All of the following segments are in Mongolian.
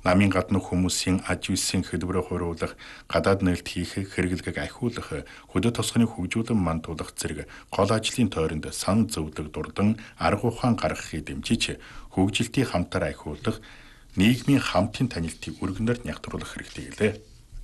Намын гадны хүмүүсийн аж үйлсийн хөдөлмөрөөр хөрвүүлэх, гадаад нээлт хийх, хэрэглэгийг ахиулах, хөдөө тосгоны хөгжүүлэн мандуулах зэрэг гол ажлын тойронд сан зөвлөг дурдан арга ухаан гаргахыг дэмжиж, хөгжилтийг хамтаар ахиулах, нийгмийн хамтын танилтыг өргөнөөр нягтруулах хэрэгтэй гэлээ.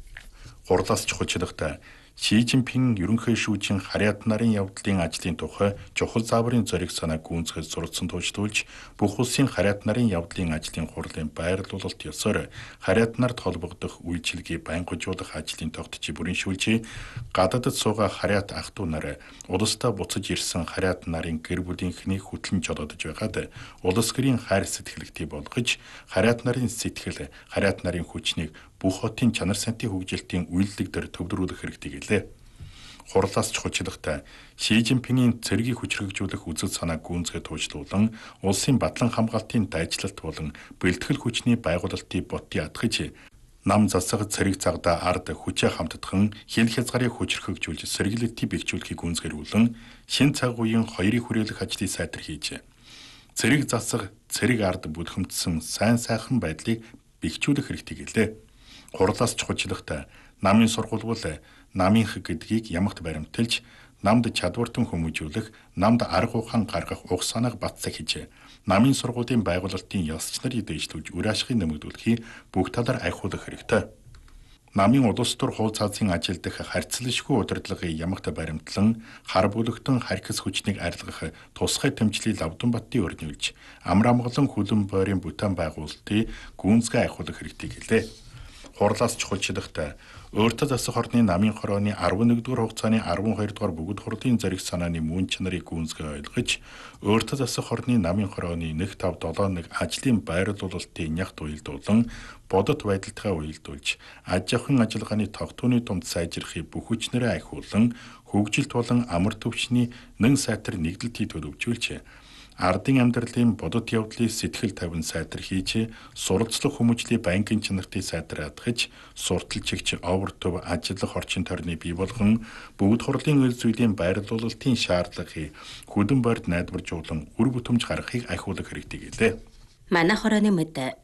Гурлаас чухалчлахтай Ши Жинпин ерөнхий шүүжийн харьяат нарын явдлын ажлын тухай чухал зааврын зориг санааг гүйцэтгэж суралцсан туучлуулж, бүх улсын харьяат нарын явдлын ажлын хурлын байрлуулалт ёсоор харьяат нарт холбогдох үйлчилгээ байнгажуулах ажлын тогтцыг бүрэншүүлж, гадаадд суугаа харьяат ах トゥ нар улсдаа буцаж ирсэн харьяат нарын гэр бүлийнхнийг хөтлөн жолоодож байгаад улс гэрийн хайр сэтгэлэгтий болгож, харьяат нарын сэтгэл, харьяат нарын хүчнийг бүх хотын чанар сантын хөгжилтийн үйлдэл дээр төвлөрүүлэх хэрэгтэй гэлээ. Хурлаас чухалчлахтай Ши Жинпингийн цэргийг хүчрхэгжүүлэх үзэл санааг гүйцэтгэж туучлуулан улсын батлан хамгаалтын дайчлалт болон бэлтгэл хүчний байгуулалтыг ботын атгаж, нам засаг цэрэг цагдаа ард хүчээ хамтдхан хил хязгаарыг хүчрхэгжүүлж сэргийлэлтийг бэхжүүлэхийг гүйцэтгүүлэн шин цаг үеийн хоёрыг хүрээлэх ажлыг сайтар хийж, цэрэг засаг цэрэг ард бүлхэмдсэн сайн сайхан байдлыг бэхжүүлэх хэрэгтэй гэлээ. Хурлаас чухалчлахтай намын сургууль намынх гэдгийг ямагт баримталж, намд чадвартан хүмүүжүүлэх, намд арга ухаан гаргах уг санааг батсаг хийж, намын сургуулийн байгуулалтын ёсч нарыг дэвшлүүлж үр ашигыг нэмэгдүүлэхийг бүх талаар ахиулах хэрэгтэй. Намын улс төр хууль цаазын ажил дэх харьцлагшгүй удирдлагыг ямагт баримтлан, хар бүлэгтэн харьцас хүчнийг арилгах тусгай тэмцлийг Лавданбаттын өрнүүлж, амар амгалан хөлөн бойрын бүтээн байгуулалтыг гүйцэтгэж ахиулах хэрэгтэй гэлээ. Хурлаас чухалчлахтай өөртөө засах орны намын хорооны 11-р хугацааны 12-р бүгд хурлын зориг санааны мөн чанарыг гүйцэтгэж ойлгож, өөртөө засах орны намын хорооны 15771 ажлын байрлуулалтын нягт уялдуулан бодит байдалтайгаа уялдуулж, аж ахуйн ажиллагааны тогтооны дунд сайжрахыг бүх хүчнээрээ ахиулан, хөгжилт болон амар төвчний нэн сайтар нэгдэлтийг төлөвлөж, ардын амьдралын бодит явдлыг сэтгэл тавин сайтар хийж, суралцлах хүмүүжлийн банкын чанартыг сайтар хадгаж, сурталчигч овор төв ажиллах орчин тойрныг бий болгон, бүгд хурлын үйл зүйлийн байрлуулалтын шаардлагыг хөдөн бойд найдваржуулан үр бүтэмж гаргахыг ахиулах хэрэгтэй гэлээ. Манай хорооны мэд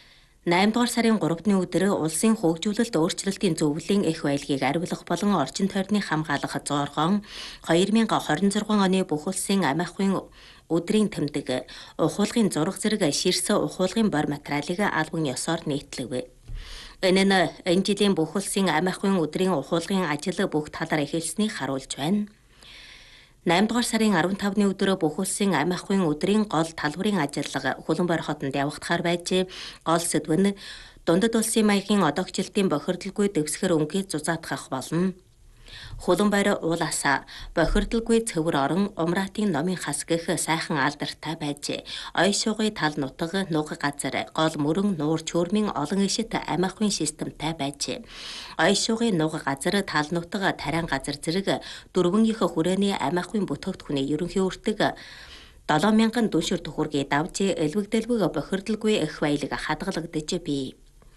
8 дугаар сарын 3-ны өдөр улсын хөгжүүлэлт өөрчлөлтийн зөвлөлийн эх баялагийг ариулах болон орчин тойрныг хамгаалах зоргоон 2026 оны бүх улсын амь ахуйн өдрийн тэмдэг ухуулгын зураг зэрэг ширс ухуулгын бор материалыг албан ёсоор нийтлэв. Энэ нь энэ жилийн бүх улсын амь ахуйн өдрийн ухуулгын ажил бүх талаар эхэлснийг харуулж байна. 8 дугаар сарын 15-ны өдөр бүх улсын амь ахуйн өдрийн гол талбарын ажиллага Хөлбөмбөр хотод явагдахаар байж, гол сэдв нь дундад улсын маягийн одоогчлтын бохирдолгүй дэвсгэр өнгөийг зузаатгах болно. Хөлбөмбөр уулаасаа бохирдолгүй цэвэр орон умраатын номын хас гэх сайхан алдартай байж, ой шугын тал нутаг нуг газар гол мөрөн нуур чөөрмийн олон ишит амь ахуйн системтэй байж, ой шугын нуг газар тал нутаг тариан газар зэрэг дөрвөнгийнх хүрээний амь ахуйн бүтээгдэхүүний ерөнхий өртөг 7000 дүншир төхөргийг давж элвэгдэлбэг бохирдолгүй эх баялаг хадгалагдаж бий.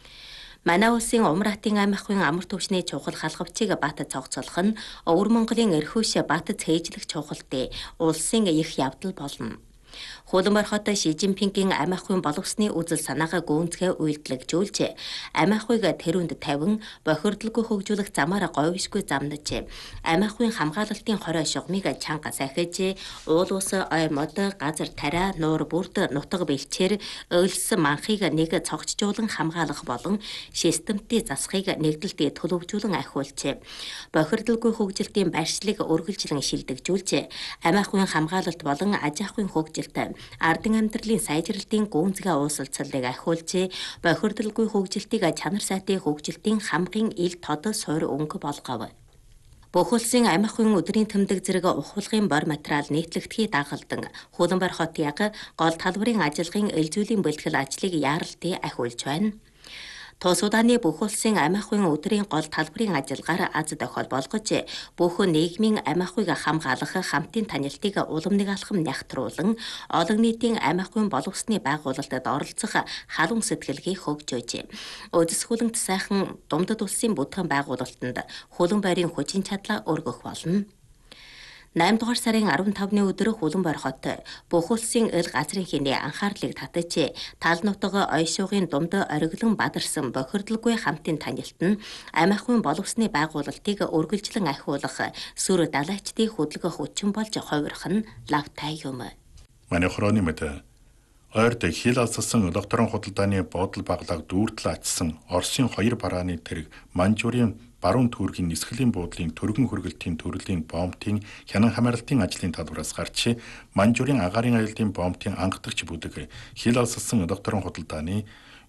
Манай улсын умраатын амь ахуйн амар төвчний чухал халхавчийг бат цогцолох нь Өвөр Монголын эрхүйш бат цээжлэх чухалтай улсын их явдал болно. Хөлбөмбөр хот Ши Жинпингийн амь ахуйн боловсны үзэл санаагаа гүйцэтгэж үйлдэлжүүлж, амь ахуйг тэрүүнд тавин бохирдолгүй хөгжүүлэх замаар говьшгүй замнаж, амь ахуйн хамгаалалтын хорой шугамыг чанга сахиж, уул ус ой мод газар тариа нуур бүрд нутаг бэлчээр өлс манхыг нэг цогцжуулан хамгаалах болон системтийн засахыг нэгдэлтэд төлөвжүүлэн ахиулж, бохирдолгүй хөгжилтийн байршлыг үргэлжлэн шилдэгжүүлж, амь ахуйн хамгаалалт болон аж ахуйн хөгжилт ардын амьдралын сайжралтын гүнзгий уулзалтыг ахиулж, бохирдолгүй хөгжилтийг чанар сайтын хөгжилтийн хамгийн ил тод суур өнгө болгов. Бүх улсын амь ахуйн өдрийн тэмдэг зэрэг ухуулгын бор материал нийтлэгдэхийг дагалдан Хөлбөмбөр хот яг гол талбарын ажиллагын элзүүлийн бэлтгэл ажлыг яаралтай ахиулж байна. Тус удааны бүх улсын амь ахуйн өдрийн гол талбарын ажиллагаар аз тохиол болгож, бүх нийгмийн амь ахуйг хамгаалах хамтын танилтыг уламныг алхам нягтруулан, олон нийтийн амь ахуйн боловсны байгуулалтад оролцох халуун сэтгэлгийг хөгжөөж, өдөсгөлөнт сайхан дундад улсын бүтээн байгуулалтанд Хөлбөмбөрийн хүчин чадлаа өргөх болно. 8 дугаар сарын 15-ны өдөр Улаанбойр хот бүх улсын ил газрын хиний анхаарлыг татаж тал нутаг ойшуугын дунд ориглон бадарсан бохирдолгүй хамтын танилт нь амь ахуйн боловсны байгуулалтыг үргэлжлэн ахиулах сүр далайчдын хөдөлгөөн хүчин болж хувирах нь лавтай юм. Манай хорооны мэд ойрд хил алссан докторын худалдааны бодол баглааг дүүртэл ачсан Оросын 2 барааны тэрэг Манжурийн баруун түүргийн нисгэлийн буудлын төргөн хөргөлтийн төрлийн бомбын хянан хамаарлтын ажлын талбараас гарч Манжурийн агаарын аюулын бомбын анхдагч бүдэг хил алссан докторын худалдааны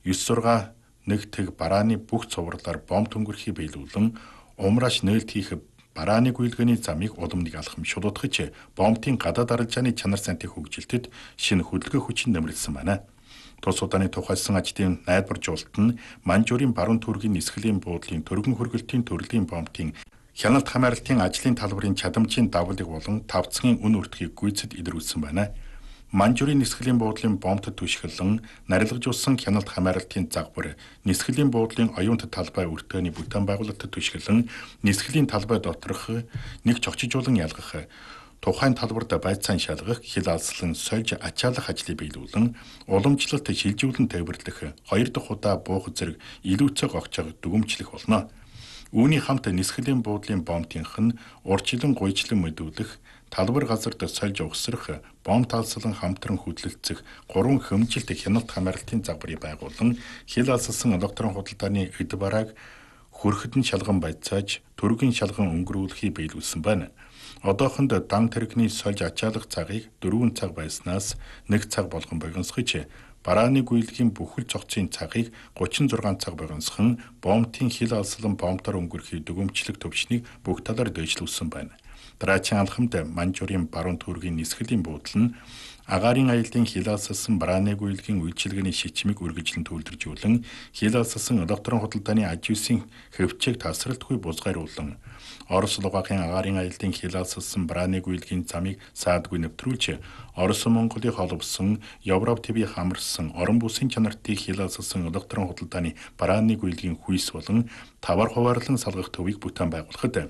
961 тэг барааны бүх цувралаар бомб төнгөрхий биелүүлэн умрааш нээлт хийх барааны гүйлгээний замыг уламныг алхам шулуудгаж бомбын гадаад арилжааны чанар сантыг хөгжилтэд шинэ хөдөлгөөн хүчин нэмэлсэн байна. Тус удааны тухайлсан ажлын найдваржуулалт нь Манжурийн баруун түүргийн нисгэлийн буудлын төргөн хөргөлтийн төрлийн бомбын хяналт хамаарлтын ажлын талбарын чадамжийн давлыг болон тавцгийн үн өртгийг гүйцэд илрүүлсэн байна. Манжурийн нисгэлийн буудлын бомбд түшгэлэн нарилгажуулсан хяналт хамаарлтын загвар нисгэлийн буудлын оюунт талбай өртөөний бүтээн байгуулалтад түшгэлэн нисгэлийн талбай доторх нэг чогчжуулан ялгах тухайн талбарт байцаан шалгах хил алслан сольж ачаалах ажлыг биелүүлэн уламжлалт шилжүүлэн тээвэрлэх 2 дахь удаа буух зэрэг илүү цэг огцог дүгэмжлэх болно. Үүний хамт нисгэлийн буудлын бомбтынх нь урчлан гуйчлан мэдүүлэх талбар газарт сольж угсрах бомб талслан хамтран хөдлөлцөх 3 хөмжилт хяналт хамаарлтын загварыг байгуулан хил алссан докторын худалдааны эд барааг хөрхөдөн шалган байцааж төргийн шалган өнгөрүүлэхийг биелүүлсэн байна. Одоохонд дан тэрэгний сольж ачаалах цагийг 4 цаг байснаас 1 цаг болгон богиносгож барааны гүйлгийн бүхэл цогцын цагийг 36 цаг богиносхон бомбын хил алслан бомбоор өнгөрөхийг дүгэмжлэх төвчнийг бүх талаар дэвшлүүлсэн байна. Дараагийн алхамд Манжурийн баруун түүргийн нисгэлийн буудал нь агаарын аюулын хил алссан барааны гүйлгийн үйлчилгээний шичмийг үргэлжлэн төвлөржүүлэн хил алссан докторын худалдааны аж үсийн хөвчийг тасралтгүй бузгааруулан Орос лугаахын агаарын аюулын хил алссан барааны гүйлгийн замыг саадгүй нэвтрүүлж Орос Монголыг холбосон Европ төв хамарсан орон бүсийн чанартыг хил алссан докторын худалдааны барааны гүйлгийн хүйс болон тавар хуваарлан салгах төвийг бүтээн байгуулахад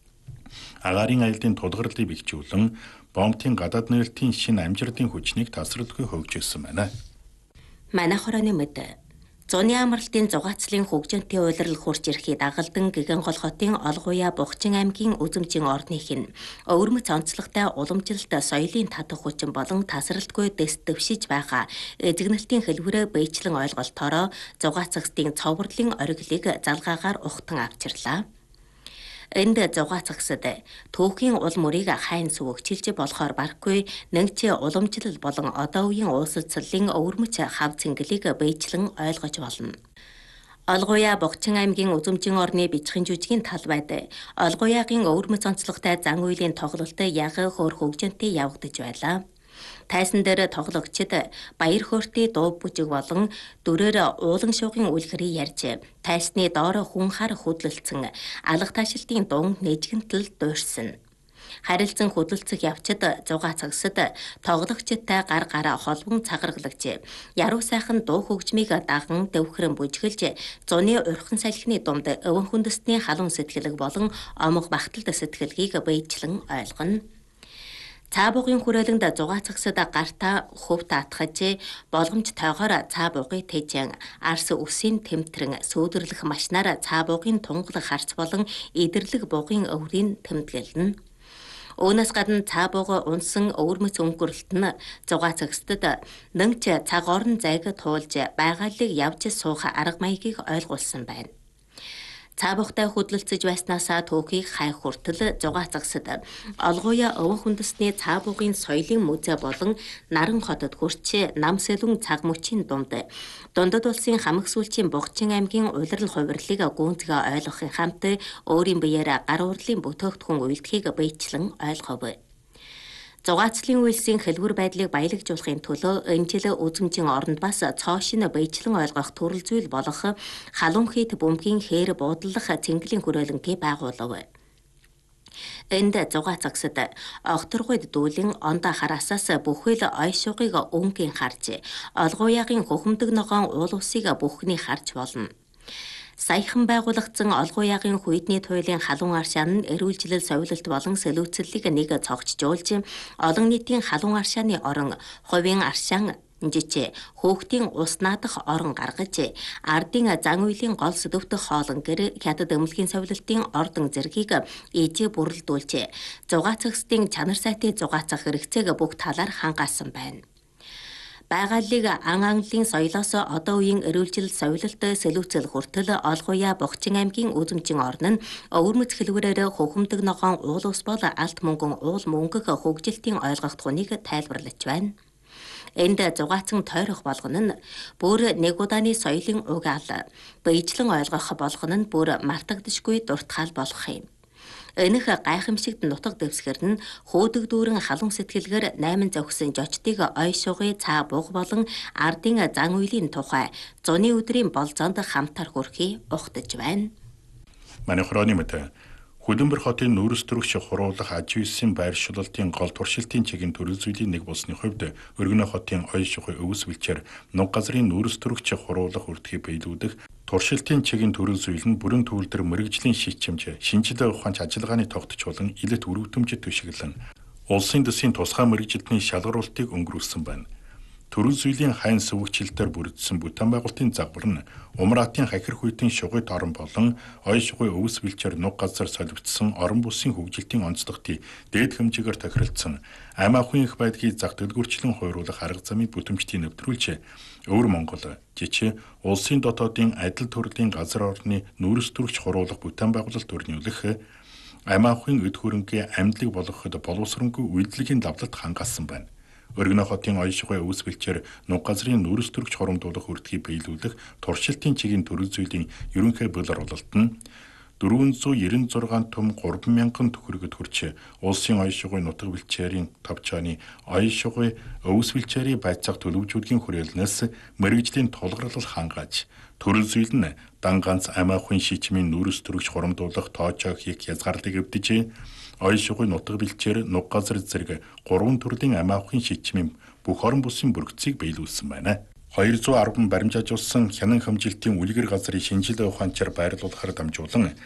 агаарын аюулын тулгарлыг бэхжүүлэн бомбын гадаад нээлтийн шинэ амжилтын хүчнийг тасралтгүй хөгжүүлсэн байна. Манай хорооны мэд зуны амралтын зугаацлын хөгжинтэй уйлрал хурж ирэхийг дагалдан гэгэн гол хотын Олгуяа Бугчин аймгийн үзэмжийн орных нь өвөрмөц онцлогтой уламжилт соёлын татах хүчин болон тасралтгүй дэс дэвшиж байгаа эзэгнэлтийн хэлбэрээ бэйчлэн ойлголтоороо зугаацагсдын цоврлын ориглыг залгаагаар ухтан авчирлаа. Энд зугаацагсад түүхийн ул мөрийг хайн сүвгчилж болохоор бархгүй нэгч уламжлал болон одоо үеийн уулсцлалын өвөрмөц хав цэнгэлийг бэйчлэн ойлгож болно. Олгуяа Бугчин аймгийн үзэмжийн орны бичгийн жүжигийн талбайд Олгуяагийн өвөрмөц онцлогтой зан үйлийн тоглолт яг хөөр хөгжинтэй явагдаж байлаа. Тайсан дээр тоглогчид баяр хөөртэй дуу бүжиг болон дүрээр уулан шуугын үлгэрийг ярьж тайсны доор хүн хар хөдлөлцөн алга таашилтын дун нэжгэнтэл дуурсан. Харилцан хөдөлцөх явцад зугаацагсад тоглогчтой гар гараа холбон цагаргалагч яруу сайхан дуу хөгжмийг даган дэвхрэн бүжгэлж зуны урхан салхины думд өвөн хүндэсний халуун сэтгэлэг болон омог бахталт сэтгэлгийг бэйчлэн ойлгоно. Цаа бугын хүрээлэнд зугаацагсад гартаа хөвт атгаж болгомж тойгоор цаа бугыг тэжэн арс үсийн тэмтрэн сөөдөрлөх машинаар цаа бугын тунгалах харц болон идэрлэг бугын өврийг тэмдэглэнэ. Үүнээс гадна цаа буга унсан өвөрмөц өнгөрөлт нь зугаацагсдад нэгч цаг орон зайг туулж байгаалыг явж суух арга маягийг ойлгуулсан байна. Цаа бугтай хөдлөлцөж байснаасаа түүхийг хайх хүртэл зугаацагсад Олгуяа өвөн хүндэсний цаа бугын соёлын музей болон Наран хотод хүрч нам сэлүн цаг мөчийн дундад улсын хамаг сүүлчийн Бугчин аймгийн улирал хувирлыг гүнзгий ойлгохын хамт өөрийн биеэр гар урлын бүтээгдэхүүн үйлдэхийг бэйчлэн ойлгов. Зугаацлын үйлсийн хэлбэр байдлыг баялагжуулахын төлөө энэ жил үзэмжийн оронд бас цоошин бэйчлэн ойлгох төрөл зүйл болох халуун хийт бөмбөгийн хээр буудлах цэнгэлийн хүрээлэнгийг байгуулав. Энд зугаацагсад огторгойд дүүлэн ондоо хараасаас бүхэл ой шугыг өнгөний харж Олгуяагийн хөхөмдөг ногоон уул усыг бүхний харж болно. Саяхан байгуулагдсан олгоо яагын хүйтний туйлын халуун аршаан нь эрүүлжилэл совилолт болон сэлүүцэллийг нэг цогцжуулж олон нийтийн халуун аршааны орон хувийн аршаан жичээ хөөхтийн ус наадах орон гаргаж ардын зан үйлийн гол сэдвтэх хоолон гэр хятад эмнэлгийн совилолтын ордон зэргийг ээжээ бүрэлдүүлж зугаацахстын чанар сайтай зугаацах хэрэгцээг бүх талаар хангаасан байна. Байгааллыг ан англын соёлоос одоо үеийн эрүүлжил совилолт сэлүүцэл хүртэл олгоя Бохчин аймгийн үзэмжин орн нь өвөрмөц хэлбэрээр хөхөмдөг ногоон уул ус бол алт мөнгөн уул мөнгөх хөгжилтийн ойлгогдохыг тайлбарлаж байна. Энд зугаацсан тойрох болгоно нь бүр нэг удааны соёлын угаал, биечлэн ойлгох болгоно нь бүр мартагдашгүй дуртгаал болох юм. Энэх гайхамшигт нутаг дэвсгэр нь хөөдөг дүүрэн халуун сэтгэлгээр 8 зохисон жочдыг ой шугый цаа буг болон ардын зан үйлийн тухай зуны өдрийн болзоонд хамтар хүрхий ухтаж байна. Манай хорооны мэт Хөдөнбөр хотын нүүрс төрөгч хуруулах аж үйлсийн байршуулалтын гол туршилтын чигийн төрөл зүйлийн нэг болсны хувьд Өргөнө хотын ой шугый өвс бэлчээр нуг газрын нүүрс төрөгч хуруулах үрдгийг биелүүлэх туршилтын чигийн төрөл зүйл нь бүрэн төвлөр мэрэгжлийн шийдчимж, шинжилгээ ухаанч ажиллагааны тогтчлон илэт өрөвдөмжөд түшиглэн улсын дэсийн тусгай мэрэгжилтний шалгаруултыг өнгөрүүлсэн байна. Төрөл зүйлийн хайн сүвгчлэлээр бүрдсэн бүтээн байгуулалтын загвар нь Умраатын хахир хүйтэн шугуйт орон болон ой шугуй өвс бэлчээр нуг газар солигдсон орон бүсийн хөгжилтийн онцлогтыг дээд хэмжээгээр тохиролцсон амь ахуйн их байдлыг зах дэлгүүрчлэн хойруулах арга замын бүтэмжтийг нэвтрүүлж Өвөр Монгол жичээ улсын дотоодын адил төрлийн газар орны нүүрс төрөгч хуруулах бүтээн байгуулалт өрнүүлэх амь ахуйн эд хөрөнгөний амьдлыг болгоход боловсронгүй үйлдвэрлэлийн давлалт хангаасан байна. Өргөнө хотын ой шугай өвс бэлчээр нуг газрын нүүрс төрөгч хоромдуулах үрдгийг биелүүлэх туршилтын чигийн төрөл зүйлийн ерөнхий болор ололт нь 496 том 3,000 төгрөгөд хүрч улсын ой шугай нутаг бэлчээрийн товчооны ой шугай өвс бэлчээрийн байцаах төлөвжүүлгийн хүрээлнээс мэрэгжлийн тулгарлал хангааж төрөл зүйл нь дан ганц амь ахуйн шийчмийн нүүрс төрөгч хоромдуулах тоочоо хийх хязгаарлалыг эвдэж ой шугай нутаг бэлчээр нуг газар зэрэг 3 төрлийн амь ахуйн шийчмийн бүх орон бүсийн бүргэцийг биелүүлсэн байна. 210 баримжаажуулсан хянан хэмжилтийн үлгэр газрын шинжилгээ ухаанчаар байрлуулахаар дамжуулан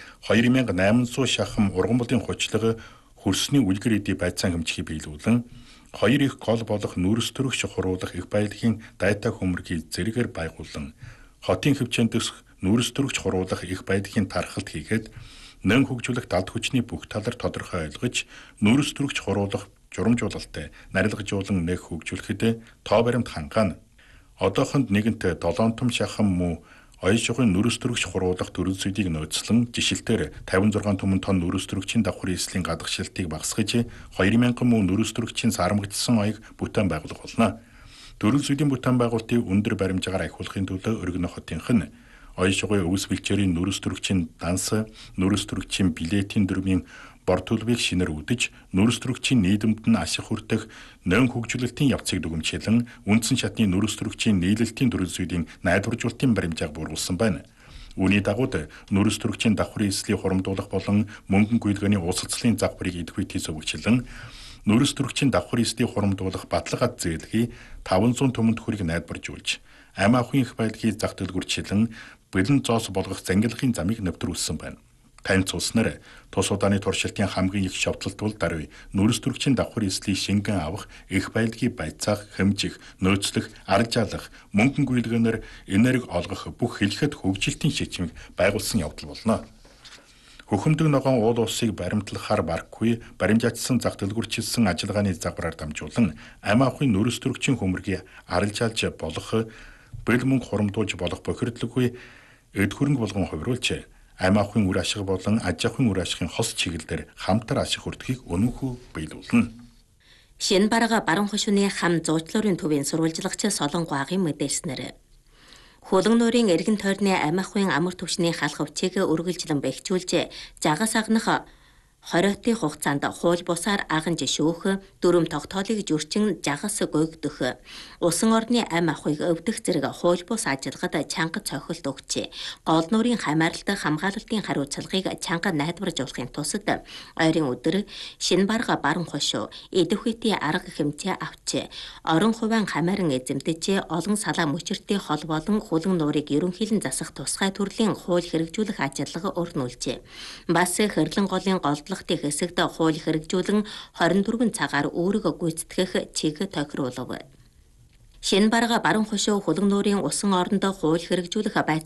2800 шахам ургамлын хучлага хөрсний үлгэр эдийн байцаан хэмжихийг биелүүлэн 2 их гол болох нүүрс төрөгч хуруулах их баялагын дайта хөмөргийг зэрэгээр байгуулан хотын хөвчөнд дэх нүүрс төрөгч хуруулах их баялагын тархалт хийгээд нэн хөгжүүлэх далд хүчний бүх талаар тодорхой ойлгож нүүрс төрөгч хуруулах журамжуулалттай нарилгажуулан нэг хөгжүүлэхэд тоо баримт хангаана. Одоохонд нэгэнт 7 том шахам муу ой шугын нүүрс төрөгч хуруулах төрөл зүйлийг нөөцлөн жишилтээр 56 түмэн тонн нүүрс төрөгчийн давхар эслийн гадагшилтыг багасгаж 2000 муу нүүрс төрөгчийн сарамгдсан оёг бүтээн байгуулах болно. Төрөл зүйлийн бүтээн байгуулалтыг өндөр баримжаагаар ахиулахын төлөө Өргөнө хотынх нь ой шугай өвс бэлчээрийн нүүрс төрөгчийн данс, нүүрс төрөгчийн билетийн дүрмийн бор төлбөрийг шинээр үдэж, нүүрс төрөгчийн нийгэмд нь ашиг хүртэх нэн хөгжүүлэлтийн явцыг дүгнжүүлэн үндсэн шатны нүүрс төрөгчийн нийлэлтийн төрөл зүйлийн найдваржуулалтын баримжааг бууруулсан байна. Үүний дагуу нүүрс төрөгчийн давхрын эслийг хурамдуулах болон мөнгөн гүйлгээний усалцлын загварыг идэвхжүүлэн зөвөгчлөн нүүрс төрөгчийн давхар эслийг хурамдуулах баталгаад зээлхий 500 түмэн төгрөгийг найдваржуулж, амь ахуйн их байдлыг зах дэлгүүрчлэн бэлэн зоос болгох зангилахын замыг нэвтрүүлсэн байна. Таньц улснаар тус удааны туршилтын хамгийн их шавталт бол даруй нүүрс төрөгчийн давхар эслийг шингэн авах, их баялагийг байцаах, хэмжих, нөөцлөх, аржаалах, мөнгөн гүйлгээнээр энерги олгох бүх хэлэхэд хөгжилтийн шийдвэрийг байгуулсан явдал болно. Хөхөмдөг ногоон уул усыг баримтлахаар барахгүй, баримжаачсан зах дэлгүүрчилсэн ажиллагааны загвараар дамжуулан амь ахуйн нүүрс төрөгчийн хөмөргийг арилжаалж болох, бэл мөнгө хурамдуулж болох бохирдлоггүй эд хөрөнгө болгон хувируулж амь ахуйн үр ашиг болон аж ахуйн үр ашигын хос чиглэлээр хамтар ашиг хүртэхийг өнөөхөө биелүүлнэ. Шинэ бараг баруун хошууны хам зуучлуурын төвийн сурвалжлагч Солонгоо агийн мэдээлснээр Хулан нуурын эргэн тойрны амь ахуйн амар түвшний халах өвчийг үргэлжлэн бэхжүүлж, жагас агнах 20-ийн хугацаанд хууль бусаар агнж шүүх, дүрм тогтоолыг зөрчин жагас гуйгдөх, усан орны ам ахуйг өвдөх зэрэг хууль бус ажиллагад чанга цохилт өгчээ. Гол нуурын хамааралт хамгаалалтын хариуцлагыг чанга найдварж болохын тусад ойрын өдөр шинэ барга баран хошуу эдэвхэтийн арга хэмжээ авчээ. Орон хувиан хамааран эзэмдэж олон салаа мөчөртэй хол болон хулан нуурыг ерөнхийлөн засах тусгай төрлийн хууль хэрэгжүүлэх ажиллагаа өрнүүлжээ. Бас хэрлэн голын голдлогын хэсэгт хууль хэрэгжүүлэн 24 цагаар өөрийгөө гүйцэтгэх чиг тохируулав. Шинэ барга баран хошуу хулан нуурын усан оронд хууль хэрэгжүүлэх